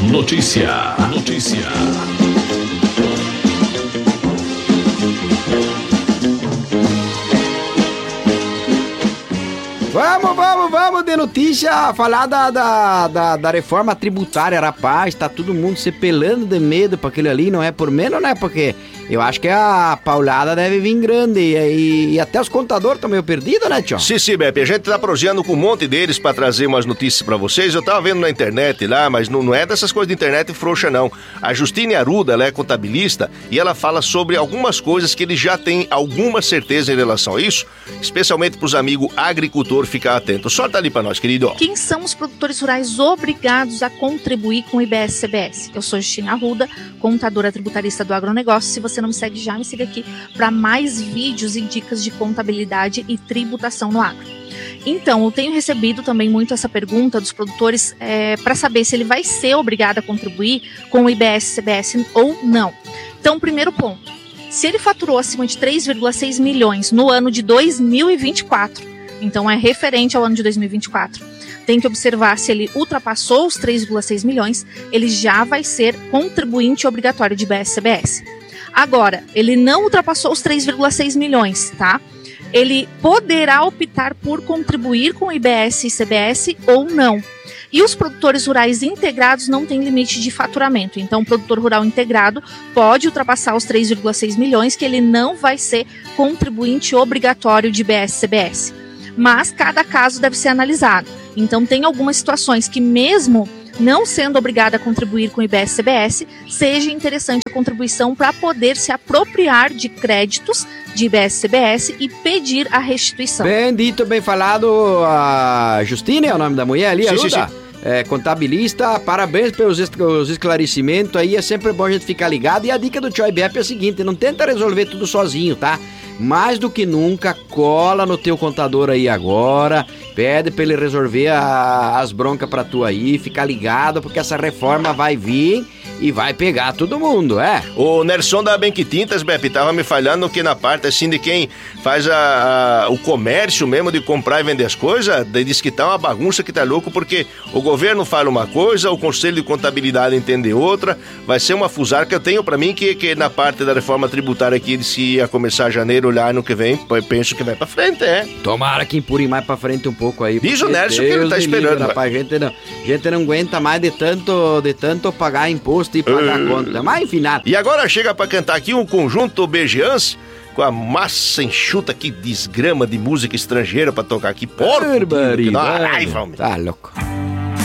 Notícia. Vamos de notícia, falar da reforma tributária, rapaz, tá todo mundo se pelando de medo pra aquele ali, não é por menos, né, porque eu acho que a paulada deve vir grande e até os contadores estão meio perdidos, né, tio? Sim, Beppe, a gente tá proseando com um monte deles pra trazer umas notícias pra vocês. Eu tava vendo na internet lá, mas não é dessas coisas de internet frouxa, não. A Justine Arruda, ela é contabilista e ela fala sobre algumas coisas que ele já tem alguma certeza em relação a isso, especialmente pros amigos agricultores ficar atentos. Solta ali pra nós, querido. Quem são os produtores rurais obrigados a contribuir com o IBS-CBS? Eu sou Justine Arruda, contadora tributarista do agronegócio. Se você não me segue já, me siga aqui para mais vídeos e dicas de contabilidade e tributação no agro. Então, eu tenho recebido também muito essa pergunta dos produtores para saber se ele vai ser obrigado a contribuir com o IBS-CBS ou não. Então, primeiro ponto, se ele faturou acima de 3,6 milhões no ano de 2024, então é referente ao ano de 2024, tem que observar se ele ultrapassou os 3,6 milhões, ele já vai ser contribuinte obrigatório de IBS-CBS. Agora, ele não ultrapassou os 3,6 milhões, tá? Ele poderá optar por contribuir com IBS e CBS ou não. E os produtores rurais integrados não têm limite de faturamento. Então, o produtor rural integrado pode ultrapassar os 3,6 milhões, que ele não vai ser contribuinte obrigatório de IBS e CBS. Mas cada caso deve ser analisado. Então, tem algumas situações que mesmo não sendo obrigada a contribuir com o IBS-CBS, seja interessante a contribuição para poder se apropriar de créditos de IBS-CBS e pedir a restituição. Bem dito, bem falado. A Justine é o nome da mulher ali, Arruda? Sim. Contabilista, parabéns pelos esclarecimentos aí, é sempre bom a gente ficar ligado. E a dica do Tio IBEP é a seguinte, não tenta resolver tudo sozinho, tá? Mais do que nunca, cola no teu contador aí agora, pede pra ele resolver as broncas pra tu aí, fica ligado, porque essa reforma vai vir e vai pegar todo mundo, O Nerson da Benque Tintas, Beppe, tava me falhando que na parte assim de quem faz o comércio mesmo de comprar e vender as coisas, diz que tá uma bagunça que tá louco, porque o governo fala uma coisa, o Conselho de Contabilidade entende outra, vai ser uma fusar que eu tenho pra mim que na parte da reforma tributária aqui, se ia começar janeiro, olhar ano que vem, eu penso que vai pra frente, Tomara que empurre mais pra frente um pouco aí. Diz o Nerson que ele tá esperando. Livre, rapaz, a gente não aguenta mais de tanto pagar imposto e pagar conta. Mas enfim, nada. E agora chega pra cantar aqui um conjunto Bejeans com a massa enxuta, que desgrama de música estrangeira pra tocar aqui. Porco! Tá louco.